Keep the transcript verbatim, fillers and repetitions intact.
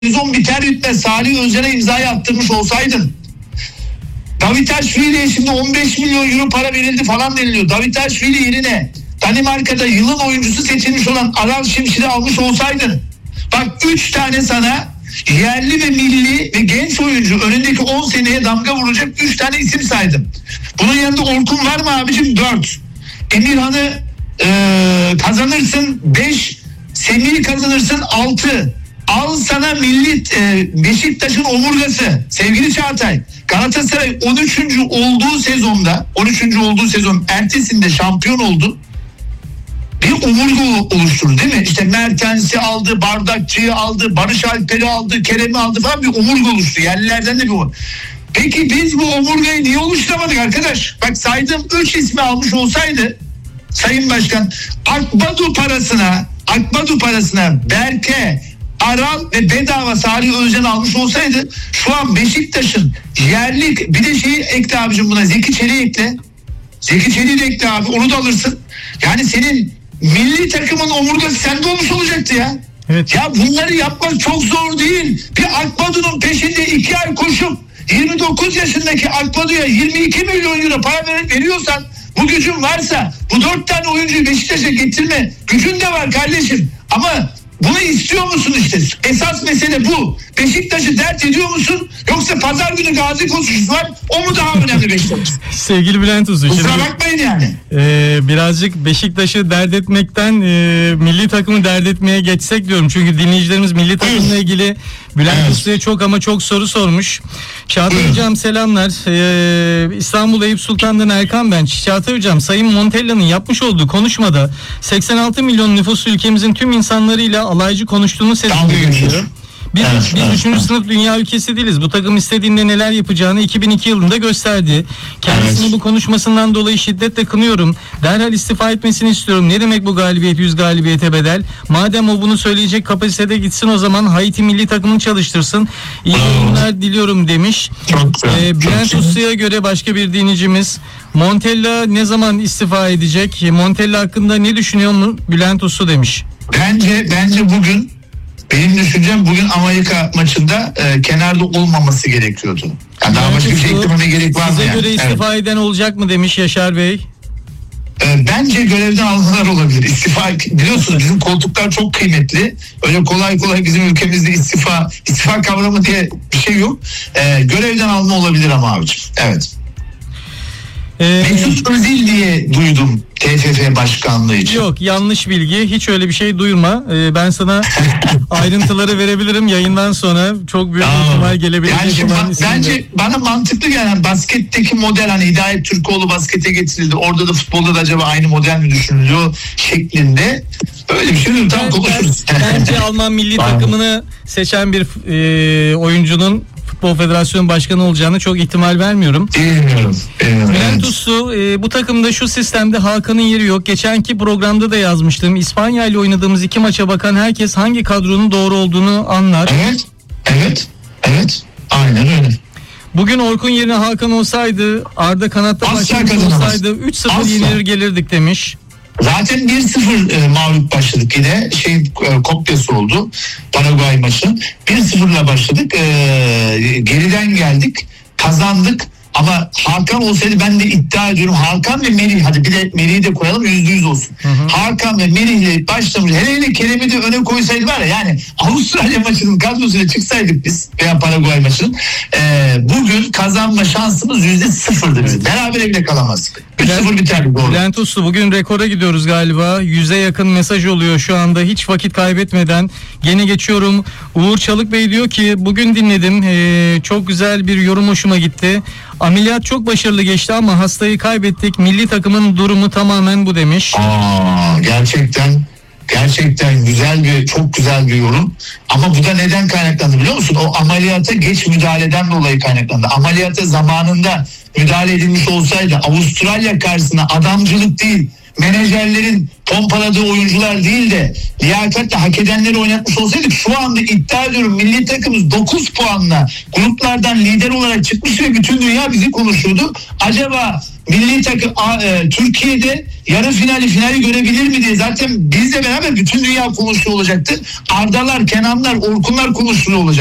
sezon biter bitmez Salih Özcan'a imzayı attırmış olsaydın, Davitelşvili'ye şimdi on beş milyon euro para verildi falan deniliyor. Davitelşvili yerine Danimarka'da yılın oyuncusu seçilmiş olan Aral Şimşir'i almış olsaydın, bak üç tane sana yerli ve milli ve genç oyuncu önündeki on seneye damga vuracak üç tane isim saydım. Bunun yanında Orkun var mı abicim? dört. Emirhan'ı e, kazanırsın beş. Semih'i kazanırsın altı. Al sana milli e, Beşiktaş'ın omurgası sevgili Çağatay. Galatasaray on üçüncü olduğu sezonda on üçüncü olduğu sezon ertesinde şampiyon oldu. Bir omurga oluşturdu değil mi? İşte Mertens'i aldı, Bardakçı'yı aldı, Barış Alper'i aldı, Kerem'i aldı falan, bir omurga oluştu. Yerlilerden de bir omurga. Peki biz bu omurgayı niye oluşturamadık arkadaş? Bak saydığım üç ismi almış olsaydı Sayın Başkan, Akbadu parasına Akbadu parasına Berke, Aral ve bedava Salih Özcan almış olsaydı şu an Beşiktaş'ın yerli, bir de şeyi ekle abicim buna, Zeki Çelik'i ekle. Zeki Çelik'i de ekle abi, onu da alırsın. Yani senin milli takımın omurgası sende olmuş olacaktı ya. Evet. Ya bunları yapmak çok zor değil. Bir Akbadu'nun peşinde iki ay koşup yirmi dokuz yaşındaki Akbadu'ya yirmi iki milyon euro para veriyorsan, bu gücün varsa bu dört tane oyuncuyu Beşiktaş'a getirme gücün de var kardeşim. Ama bunu istiyor musun işte? Esas mesele bu. Beşiktaş'ı dert ediyor musun? Yoksa pazar günü Gazi koşusu var. O mu daha önemli Beşiktaş? Sevgili Bülent Uslu. Kusura bakmayın yani. E, birazcık Beşiktaş'ı dert etmekten e, milli takımı dert etmeye geçsek diyorum. Çünkü dinleyicilerimiz milli takımla ilgili Bülent evet. Uslu'ya çok ama çok soru sormuş. Çağatay Hocam selamlar. E, İstanbul Eyüp Sultan'dan Erkan ben. Çağatay Hocam, Sayın Montella'nın yapmış olduğu konuşmada seksen altı milyon nüfuslu ülkemizin tüm insanlarıyla alaycı konuştuğunu sesleniyor. Biz, evet, biz evet, üçüncü evet. sınıf dünya ülkesi değiliz. Bu takım istediğinde neler yapacağını iki bin iki yılında gösterdi. Kendisini evet. bu konuşmasından dolayı şiddetle kınıyorum. Derhal istifa etmesini istiyorum. Ne demek bu galibiyet yüz galibiyete bedel? Madem o bunu söyleyecek kapasitede, gitsin o zaman Haiti milli takımını çalıştırsın. İyi oyunlar diliyorum demiş. Ee, Bülent Uslu'ya göre başka bir dinleyicimiz, Montella ne zaman istifa edecek? Montella hakkında ne düşünüyor mu Bülent Uslu demiş. Bence bence bugün, benim düşüncem bugün Amerika maçında e, kenarda olmaması gerekiyordu. Yani daha başka bir şey eklememe gerek var mı? Size yani? göre istifa evet. eden olacak mı demiş Yaşar Bey. E, bence görevden almalar olabilir. İstifa, biliyorsunuz bizim koltuklar çok kıymetli. Öyle kolay kolay bizim ülkemizde istifa istifa kavramı diye bir şey yok. E, görevden alma olabilir ama abiciğim. Evet. Ee, Mesut Özil diye duydum T F F başkanlığı için. Yok, yanlış bilgi, hiç öyle bir şey duyurma. Ee, ben sana ayrıntıları verebilirim yayından sonra. Çok büyük Aa, ihtimal gelebilir. Yani şimdi ba- bence bana mantıklı gelen basketteki model, hani Hidayet Türkoğlu baskete getirildi. Orada da futbolda da acaba aynı model mi düşünülüyor şeklinde. Öyle bir şey değil. Tam konuşuruz. Bence Alman milli takımını seçen bir e, oyuncunun Futbol Federasyonu Başkanı olacağını çok ihtimal vermiyorum. Bilmiyorum. Bülent Uslu, e, bu takımda şu sistemde Hakan'ın yeri yok. Geçenki programda da yazmıştım. İspanya ile oynadığımız iki maça bakan herkes hangi kadronun doğru olduğunu anlar. Evet. Evet. Evet. Aynen öyle. Bugün Orkun yerine Hakan olsaydı, Arda kanatta başlamış olsaydı üç sıfır yenilir gelirdik demiş. Zaten bir sıfır e, mağlup başladık yine. Şey e, kopyası oldu Paraguay maçı. bir sıfırla başladık. E, geriden geldik. Kazandık. Ama Hakan olsaydı, ben de iddia ediyorum, Hakan ve Melih, hadi bir de Melih'i de koyalım, yüzde yüz olsun. Hı hı. Hakan ve Melih'le başlamış. Hele hele Kerem'i de öne koysaydı var ya, yani Avustralya maçının kadrosuyla çıksaydık biz veya Paraguay maçının, e, bugün kazanma şansımız yüzde sıfırdı bizim. Berabere bile kalamazdık. üç sıfır biterdi. Bülent Uslu, bugün rekora gidiyoruz galiba. Yüze yakın mesaj oluyor şu anda. Hiç vakit kaybetmeden gene geçiyorum. Uğur Çalık Bey diyor ki, bugün dinledim. Ee, çok güzel bir yorum, hoşuma gitti. Ameliyat çok başarılı geçti ama hastayı kaybettik. Milli takımın durumu tamamen bu demiş. Aa, gerçekten gerçekten güzel bir, çok güzel bir yorum. Ama bu da neden kaynaklandı biliyor musun? O ameliyata geç müdahaleden dolayı kaynaklandı. Ameliyata zamanında müdahale edilmiş olsaydı, Avustralya karşısında adamcılık değil, menajerlerin pompaladığı oyuncular değil de liyakatle hak edenleri oynatmış olsaydık, şu anda iddia ediyorum milli takımımız dokuz puanla gruplardan lider olarak çıkmış ve bütün dünya bizi konuşuyordu. Acaba milli takım a, e, Türkiye'de yarı finali finali görebilir mi diye zaten bizle beraber bütün dünya konuşuyor olacaktı. Ardalar, Kenanlar, Orkunlar konuşuyor olacak.